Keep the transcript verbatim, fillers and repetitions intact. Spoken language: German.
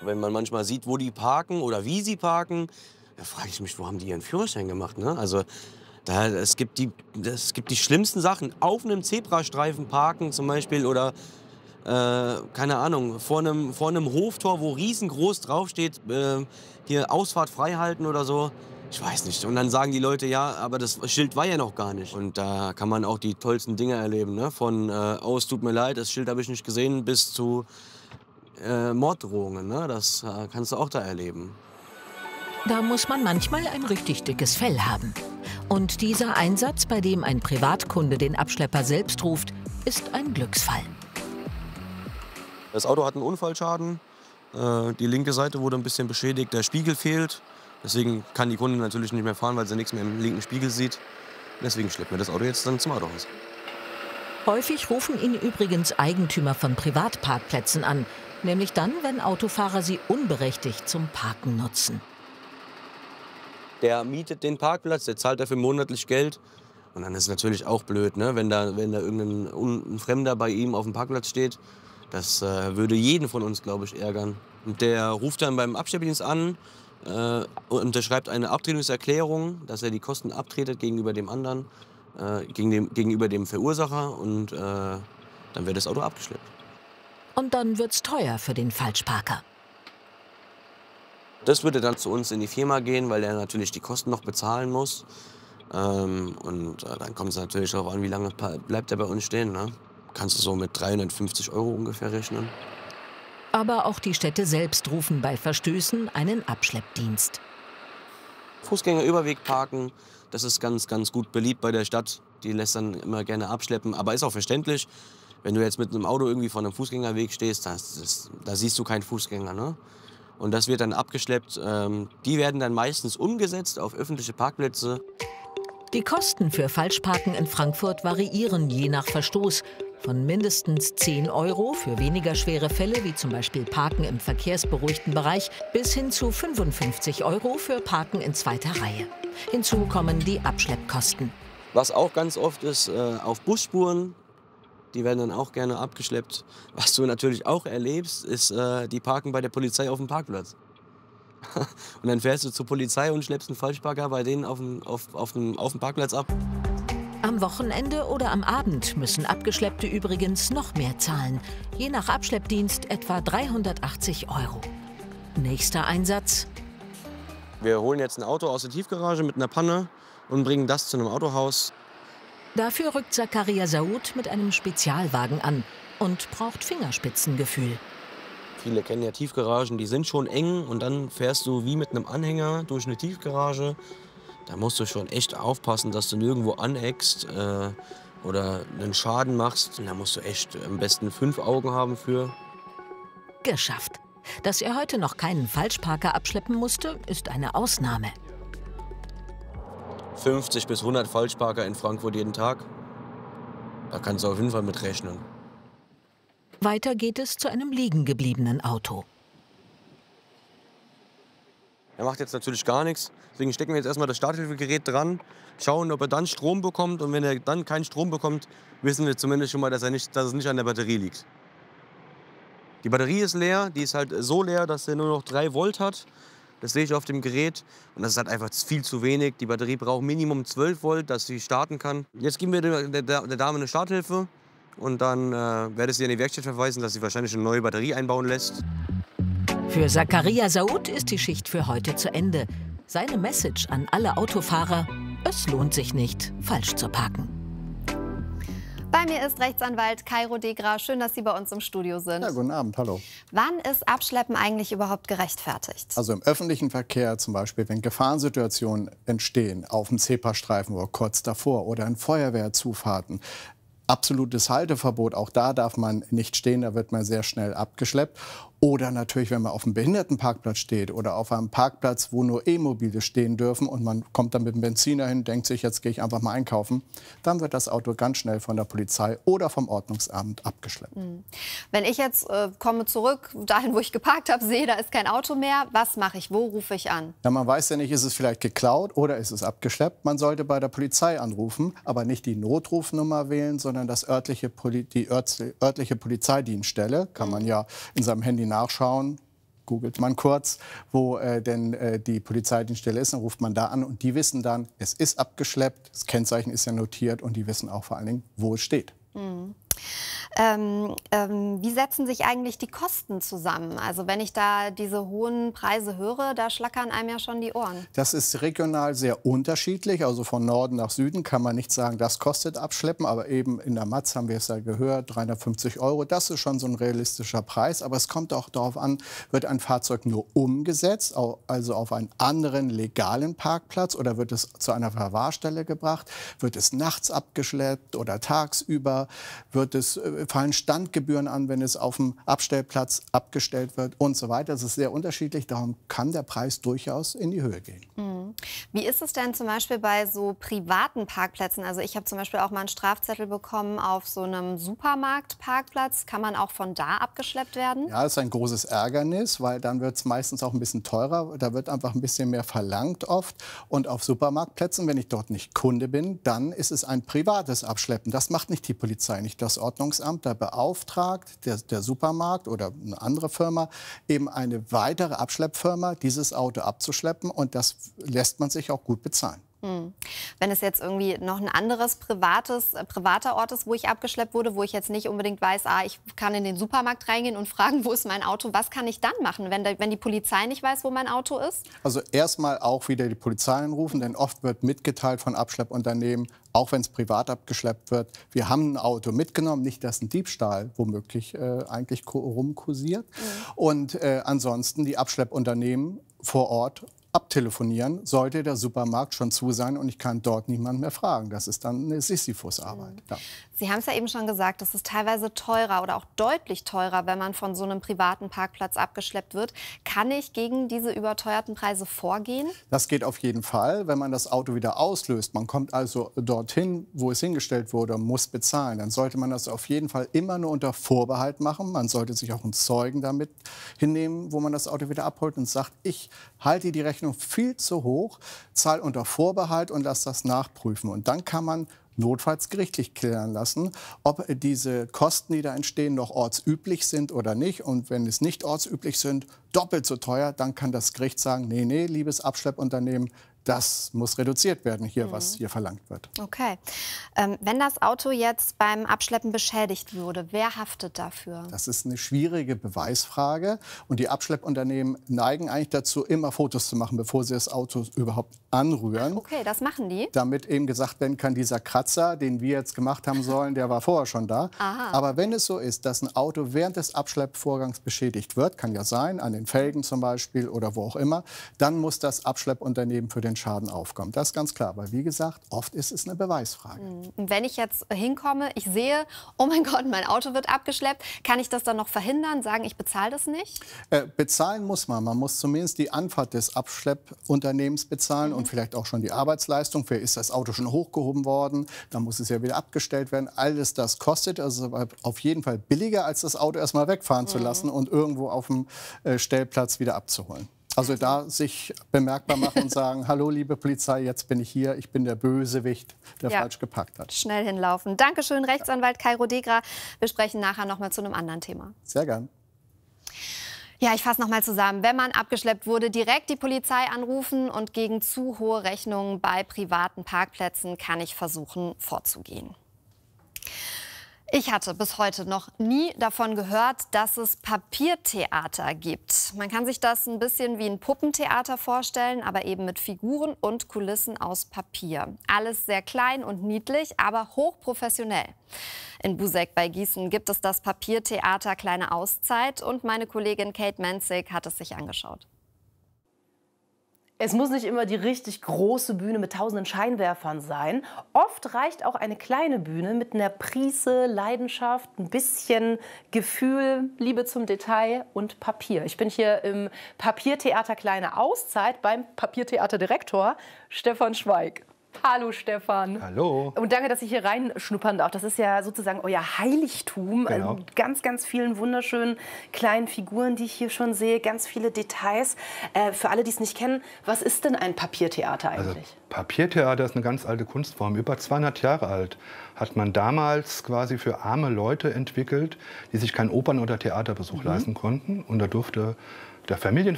Wenn man manchmal sieht, wo die parken oder wie sie parken, da frage ich mich, wo haben die ihren Führerschein gemacht? Ne? Also da, es, gibt die, es gibt die schlimmsten Sachen. Auf einem Zebrastreifen parken zum Beispiel oder, äh, keine Ahnung, vor einem, vor einem Hoftor, wo riesengroß draufsteht, äh, hier Ausfahrt frei halten oder so. Ich weiß nicht. Und dann sagen die Leute, ja, aber das Schild war ja noch gar nicht. Und da kann man auch die tollsten Dinge erleben. Ne? Von, äh, oh, es tut mir leid, das Schild habe ich nicht gesehen, bis zu äh, Morddrohungen. Ne? Das äh, kannst du auch da erleben. Da muss man manchmal ein richtig dickes Fell haben. Und dieser Einsatz, bei dem ein Privatkunde den Abschlepper selbst ruft, ist ein Glücksfall. Das Auto hat einen Unfallschaden. Äh, die linke Seite wurde ein bisschen beschädigt, der Spiegel fehlt. Deswegen kann die Kundin natürlich nicht mehr fahren, weil sie nichts mehr im linken Spiegel sieht. Deswegen schleppen wir das Auto jetzt dann zum Autohaus. Häufig rufen ihn übrigens Eigentümer von Privatparkplätzen an. Nämlich dann, wenn Autofahrer sie unberechtigt zum Parken nutzen. Der mietet den Parkplatz, der zahlt dafür monatlich Geld. Und dann ist es natürlich auch blöd, ne? wenn, da, wenn da irgendein ein Fremder bei ihm auf dem Parkplatz steht. Das äh, würde jeden von uns, glaube ich, ärgern. Und der ruft dann beim Abschleppdienst an, äh, unterschreibt eine Abtretungserklärung, dass er die Kosten abtretet gegenüber dem anderen, äh, gegen dem, gegenüber dem Verursacher. Und äh, dann wird das Auto abgeschleppt. Und dann wird's teuer für den Falschparker. Das würde dann zu uns in die Firma gehen, weil er natürlich die Kosten noch bezahlen muss. Ähm, und äh, dann kommt es natürlich darauf an, wie lange bleibt er bei uns stehen. Ne? Kannst du so mit dreihundertfünfzig Euro ungefähr rechnen. Aber auch die Städte selbst rufen bei Verstößen einen Abschleppdienst. Fußgängerüberweg parken, das ist ganz, ganz gut beliebt bei der Stadt. Die lässt dann immer gerne abschleppen, aber ist auch verständlich. Wenn du jetzt mit einem Auto irgendwie vor einem Fußgängerweg stehst, das, das, da siehst du keinen Fußgänger. Ne? Und das wird dann abgeschleppt. Ähm, die werden dann meistens umgesetzt auf öffentliche Parkplätze. Die Kosten für Falschparken in Frankfurt variieren je nach Verstoß. Von mindestens zehn Euro für weniger schwere Fälle, wie zum Beispiel Parken im verkehrsberuhigten Bereich, bis hin zu fünfundfünfzig Euro für Parken in zweiter Reihe. Hinzu kommen die Abschleppkosten. Was auch ganz oft ist, äh, auf Busspuren. Die werden dann auch gerne abgeschleppt. Was du natürlich auch erlebst, ist, äh, die parken bei der Polizei auf dem Parkplatz. Und dann fährst du zur Polizei und schleppst einen Falschparker bei denen auf dem, auf, auf dem, auf dem Parkplatz ab. Am Wochenende oder am Abend müssen Abgeschleppte übrigens noch mehr zahlen. Je nach Abschleppdienst etwa dreihundertachtzig Euro. Nächster Einsatz. Wir holen jetzt ein Auto aus der Tiefgarage mit einer Panne und bringen das zu einem Autohaus. Dafür rückt Zakaria Saud mit einem Spezialwagen an und braucht Fingerspitzengefühl. Viele kennen ja Tiefgaragen, die sind schon eng und dann fährst du wie mit einem Anhänger durch eine Tiefgarage. Da musst du schon echt aufpassen, dass du nirgendwo aneckst äh, oder einen Schaden machst. Und da musst du echt am besten fünf Augen haben für. Geschafft. Dass er heute noch keinen Falschparker abschleppen musste, ist eine Ausnahme. fünfzig bis hundert Falschparker in Frankfurt jeden Tag. Da kannst du auf jeden Fall mit rechnen. Weiter geht es zu einem liegengebliebenen Auto. Er macht jetzt natürlich gar nichts. Deswegen stecken wir jetzt erstmal das Starthilfegerät dran, schauen, ob er dann Strom bekommt. Und wenn er dann keinen Strom bekommt, wissen wir zumindest schon mal, dass, er nicht, dass es nicht an der Batterie liegt. Die Batterie ist leer, die ist halt so leer, dass er nur noch drei Volt hat. Das sehe ich auf dem Gerät. Und das ist halt einfach viel zu wenig. Die Batterie braucht Minimum zwölf Volt, dass sie starten kann. Jetzt geben wir der, der, der Dame eine Starthilfe. Und dann äh, werde ich sie an die Werkstatt verweisen, dass sie wahrscheinlich eine neue Batterie einbauen lässt. Für Zakaria Saud ist die Schicht für heute zu Ende. Seine Message an alle Autofahrer: Es lohnt sich nicht, falsch zu parken. Bei mir ist Rechtsanwalt Kairo Degra. Schön, dass Sie bei uns im Studio sind. Ja, guten Abend, hallo. Wann ist Abschleppen eigentlich überhaupt gerechtfertigt? Also im öffentlichen Verkehr zum Beispiel, wenn Gefahrensituationen entstehen, auf dem Zebrastreifen oder kurz davor oder in Feuerwehrzufahrten, absolutes Halteverbot, auch da darf man nicht stehen, da wird man sehr schnell abgeschleppt. Oder natürlich, wenn man auf einem Behindertenparkplatz steht oder auf einem Parkplatz, wo nur E-Mobile stehen dürfen und man kommt dann mit dem Benziner hin, denkt sich, jetzt gehe ich einfach mal einkaufen, dann wird das Auto ganz schnell von der Polizei oder vom Ordnungsamt abgeschleppt. Hm. Wenn ich jetzt äh, komme zurück, dahin, wo ich geparkt habe, sehe, da ist kein Auto mehr, was mache ich? Wo rufe ich an? Ja, man weiß ja nicht, ist es vielleicht geklaut oder ist es abgeschleppt. Man sollte bei der Polizei anrufen, aber nicht die Notrufnummer wählen, sondern das örtliche Poli die örtliche Polizeidienststelle. Kann man ja in seinem Handy nachschauen, googelt man kurz, wo äh, denn äh, die Polizeidienststelle ist, dann ruft man da an und die wissen dann, es ist abgeschleppt, das Kennzeichen ist ja notiert und die wissen auch vor allen Dingen, wo es steht. Mhm. Ähm, ähm, wie setzen sich eigentlich die Kosten zusammen? Also wenn ich da diese hohen Preise höre, da schlackern einem ja schon die Ohren. Das ist regional sehr unterschiedlich. Also von Norden nach Süden kann man nicht sagen, das kostet Abschleppen. Aber eben in der Matz haben wir es ja gehört, dreihundertfünfzig Euro. Das ist schon so ein realistischer Preis. Aber es kommt auch darauf an, wird ein Fahrzeug nur umgesetzt, also auf einen anderen legalen Parkplatz, oder wird es zu einer Verwahrstelle gebracht? Wird es nachts abgeschleppt oder tagsüber? Wird es, fallen Standgebühren an, wenn es auf dem Abstellplatz abgestellt wird und so weiter. Das ist sehr unterschiedlich, darum kann der Preis durchaus in die Höhe gehen. Mhm. Wie ist es denn zum Beispiel bei so privaten Parkplätzen? Also ich habe zum Beispiel auch mal einen Strafzettel bekommen auf so einem Supermarktparkplatz. Kann man auch von da abgeschleppt werden? Ja, das ist ein großes Ärgernis, weil dann wird es meistens auch ein bisschen teurer. Da wird einfach ein bisschen mehr verlangt oft. Und auf Supermarktplätzen, wenn ich dort nicht Kunde bin, dann ist es ein privates Abschleppen. Das macht nicht die Polizei, nicht das Ordnungsamt. Da beauftragt der, der Supermarkt oder eine andere Firma eben eine weitere Abschleppfirma, dieses Auto abzuschleppen. Und das lässt man sich auch gut bezahlen. Hm. Wenn es jetzt irgendwie noch ein anderes privates, äh, privater Ort ist, wo ich abgeschleppt wurde, wo ich jetzt nicht unbedingt weiß, ah, ich kann in den Supermarkt reingehen und fragen, wo ist mein Auto, was kann ich dann machen, wenn, da, wenn die Polizei nicht weiß, wo mein Auto ist? Also erstmal auch wieder die Polizei anrufen, denn oft wird mitgeteilt von Abschleppunternehmen, auch wenn es privat abgeschleppt wird, wir haben ein Auto mitgenommen, nicht, dass ein Diebstahl womöglich äh, eigentlich rumkursiert. Mhm. Und äh, ansonsten die Abschleppunternehmen vor Ort abtelefonieren, sollte der Supermarkt schon zu sein und ich kann dort niemanden mehr fragen. Das ist dann eine Sisyphus-Arbeit. Mhm. Ja. Sie haben es ja eben schon gesagt, es ist teilweise teurer oder auch deutlich teurer, wenn man von so einem privaten Parkplatz abgeschleppt wird. Kann ich gegen diese überteuerten Preise vorgehen? Das geht auf jeden Fall, wenn man das Auto wieder auslöst. Man kommt also dorthin, wo es hingestellt wurde, muss bezahlen. Dann sollte man das auf jeden Fall immer nur unter Vorbehalt machen. Man sollte sich auch einen Zeugen damit hinnehmen, wo man das Auto wieder abholt und sagt, ich halte die Rechnung viel zu hoch, zahle unter Vorbehalt und lasse das nachprüfen. Und dann kann man notfalls gerichtlich klären lassen, ob diese Kosten, die da entstehen, noch ortsüblich sind oder nicht. Und wenn es nicht ortsüblich sind, doppelt so teuer, dann kann das Gericht sagen, nee, nee, liebes Abschleppunternehmen, das muss reduziert werden, hier, mhm. was hier verlangt wird. Okay. Ähm, wenn das Auto jetzt beim Abschleppen beschädigt würde, wer haftet dafür? Das ist eine schwierige Beweisfrage. Und die Abschleppunternehmen neigen eigentlich dazu, immer Fotos zu machen, bevor sie das Auto überhaupt anrühren. Okay, das machen die? Damit eben gesagt werden kann, dieser Kratzer, den wir jetzt gemacht haben sollen, der war vorher schon da. Aha. Aber wenn es so ist, dass ein Auto während des Abschleppvorgangs beschädigt wird, kann ja sein, an den Felgen zum Beispiel oder wo auch immer, dann muss das Abschleppunternehmen für den Schaden aufkommen. Das ist ganz klar. Aber wie gesagt, oft ist es eine Beweisfrage. Und wenn ich jetzt hinkomme, ich sehe, oh mein Gott, mein Auto wird abgeschleppt, kann ich das dann noch verhindern, sagen, ich bezahle das nicht? Äh, bezahlen muss man. Man muss zumindest die Anfahrt des Abschleppunternehmens bezahlen, mhm. und vielleicht auch schon die Arbeitsleistung. Vielleicht ist das Auto schon hochgehoben worden, dann muss es ja wieder abgestellt werden. Alles das kostet, also auf jeden Fall billiger, als das Auto erstmal wegfahren mhm. zu lassen und irgendwo auf dem äh, Stellplatz wieder abzuholen. Also da sich bemerkbar machen und sagen, hallo liebe Polizei, jetzt bin ich hier, ich bin der Bösewicht, der ja. falsch geparkt hat. Schnell hinlaufen. Dankeschön, Rechtsanwalt Kairo Degra. Wir sprechen nachher noch mal zu einem anderen Thema. Sehr gern. Ja, ich fasse noch mal zusammen. Wenn man abgeschleppt wurde, direkt die Polizei anrufen und gegen zu hohe Rechnungen bei privaten Parkplätzen kann ich versuchen vorzugehen. Ich hatte bis heute noch nie davon gehört, dass es Papiertheater gibt. Man kann sich das ein bisschen wie ein Puppentheater vorstellen, aber eben mit Figuren und Kulissen aus Papier. Alles sehr klein und niedlich, aber hochprofessionell. In Buseck bei Gießen gibt es das Papiertheater Kleine Auszeit und meine Kollegin Kate Menzig hat es sich angeschaut. Es muss nicht immer die richtig große Bühne mit tausenden Scheinwerfern sein. Oft reicht auch eine kleine Bühne mit einer Prise Leidenschaft, ein bisschen Gefühl, Liebe zum Detail und Papier. Ich bin hier im Papiertheater Kleine Auszeit beim Papiertheaterdirektor Stefan Schweig. Hallo Stefan. Hallo. Und danke, dass ich hier reinschnuppern darf. Das ist ja sozusagen euer Heiligtum. Genau. Also ganz, ganz vielen wunderschönen kleinen Figuren, die ich hier schon sehe. Ganz viele Details. Äh, für alle, die es nicht kennen, was ist denn ein Papiertheater eigentlich? Also, Papiertheater ist eine ganz alte Kunstform. Über zweihundert Jahre alt. Hat man damals quasi für arme Leute entwickelt, die sich keinen Opern- oder Theaterbesuch mhm. leisten konnten. Und da durfte der Familienfahrt